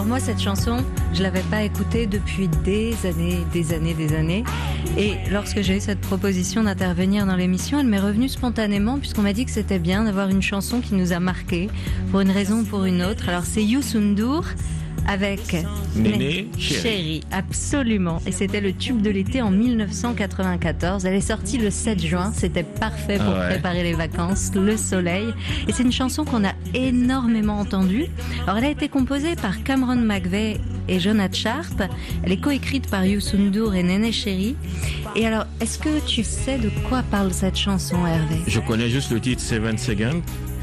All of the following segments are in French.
Alors moi, cette chanson, je l'avais pas écoutée depuis des années. Et lorsque j'ai eu cette proposition d'intervenir dans l'émission, elle m'est revenue spontanément puisqu'on m'a dit que c'était bien d'avoir une chanson qui nous a marqués pour une raison ou pour une autre. Alors c'est Youssou N'Dour avec Néné Chéri, absolument. Et c'était le tube de l'été en 1994. Elle est sortie le 7 juin. C'était parfait pour préparer les vacances, le soleil. Et c'est une chanson qu'on a énormément entendue. Alors, elle a été composée par Cameron McVeigh et Jonas Sharp. Elle est coécrite par Youssou N'Dour et Néné Chéri. Et alors, est-ce que tu sais de quoi parle cette chanson, Hervé? Je connais juste le titre 7 Seconds.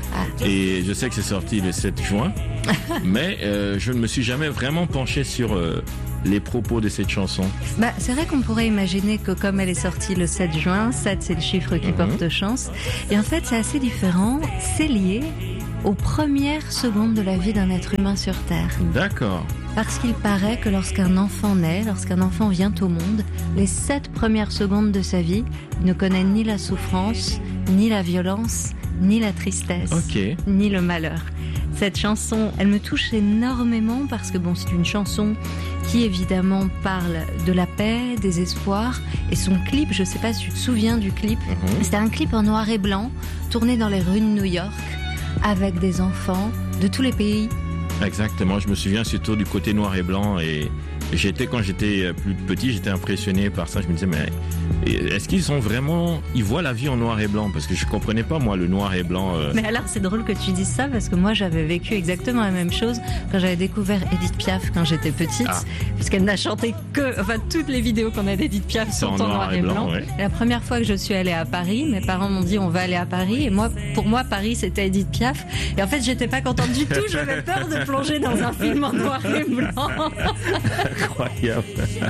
Et je sais que c'est sorti le 7 juin, mais je ne me suis jamais vraiment penché sur les propos de cette chanson. C'est vrai qu'on pourrait imaginer que comme elle est sortie le 7 juin, 7 c'est le chiffre qui porte chance, et en fait c'est assez différent, c'est lié aux premières secondes de la vie d'un être humain sur Terre. D'accord. Parce qu'il paraît que lorsqu'un enfant naît, lorsqu'un enfant vient au monde, les 7 premières secondes de sa vie, il ne connaît ni la souffrance, ni la violence, ni la tristesse, ni le malheur. Cette chanson, elle me touche énormément parce que c'est une chanson qui évidemment parle de la paix, des espoirs. Et son clip, je ne sais pas si tu te souviens du clip, c'était un clip en noir et blanc, tourné dans les rues de New York, avec des enfants de tous les pays. Exactement, je me souviens surtout du côté noir et blanc et quand j'étais plus petit, j'étais impressionné par ça. Je me disais, mais est-ce ils voient la vie en noir et blanc? Parce que je comprenais pas, moi, le noir et blanc. Mais alors, c'est drôle que tu dises ça parce que moi, j'avais vécu exactement la même chose quand j'avais découvert Edith Piaf quand j'étais petite. Puisqu'elle n'a chanté toutes les vidéos qu'on a d'Edith Piaf sont en noir et blanc. Ouais. Et la première fois que je suis allée à Paris, mes parents m'ont dit, on va aller à Paris. Et pour moi, Paris, c'était Edith Piaf. Et en fait, j'étais pas contente du tout. J'avais peur de plonger dans un film en noir et blanc. Incroyable.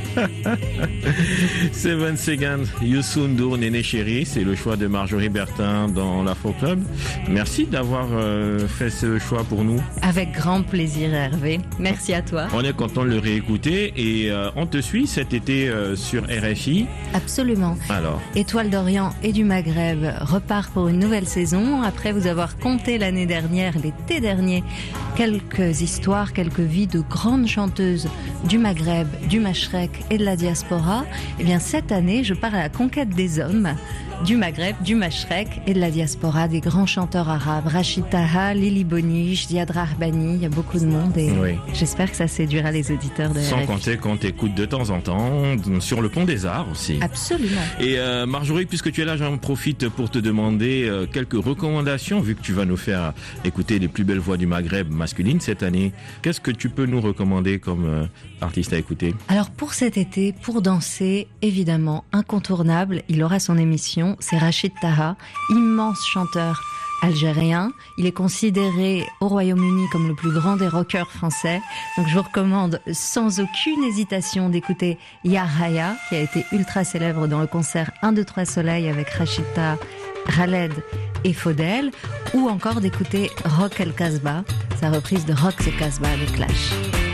7 Seconds, Youssou N'Dour, Néné Chéri, c'est le choix de Marjorie Bertin dans l'Afro Club. Merci d'avoir fait ce choix pour nous. Avec grand plaisir, Hervé. Merci à toi. On est content de le réécouter et on te suit cet été sur RFI. Absolument. Alors, Étoile d'Orient et du Maghreb repart pour une nouvelle saison. Après vous avoir conté l'été dernier, quelques histoires, quelques vies de grandes chanteuses du Maghreb, du Mashrek et de la diaspora, cette année, je pars à la conquête des hommes du Maghreb, du Mashrek et de la diaspora, des grands chanteurs arabes, Rachid Taha, Lili Bonich, Ziad Rahbani, il y a beaucoup de monde et j'espère que ça séduira les auditeurs de RFI. Sans compter qu'on t'écoute de temps en temps sur le Pont des Arts aussi. Absolument. Et Marjorie, puisque tu es là, j'en profite pour te demander quelques recommandations, vu que tu vas nous faire écouter les plus belles voix du Maghreb masculine cette année. Qu'est-ce que tu peux nous recommander comme artiste à écouter? Alors pour cet été, pour danser, évidemment, incontournable, il aura son émission, c'est Rachid Taha, immense chanteur algérien. Il est considéré au Royaume-Uni comme le plus grand des rockers français. Donc je vous recommande sans aucune hésitation d'écouter Ya Haya, qui a été ultra célèbre dans le concert 1, 2, 3 Soleil avec Rachid Taha, Khaled et Faudel, ou encore d'écouter Rock El Casbah, sa reprise de Rock El Casbah avec Clash.